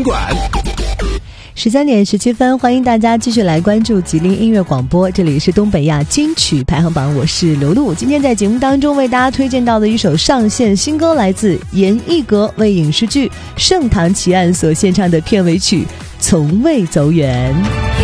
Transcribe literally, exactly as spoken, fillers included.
宾馆。 十三点十七分，欢迎大家继续来关注吉林音乐广播，这里是东北亚金曲排行榜，我是刘露。今天在节目当中为大家推荐到的一首上线新歌，来自严艺格为影视剧《盛唐奇案》所献唱的片尾曲《从未走远》。